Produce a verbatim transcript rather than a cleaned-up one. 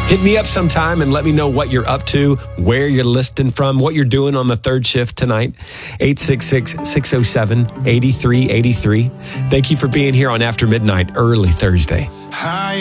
Hit me up sometime and let me know what you're up to, where you're listening from, what you're doing on the third shift tonight. eight six six, six oh seven, eight three eight three. Thank you for being here on After Midnight, early Thursday. Hi.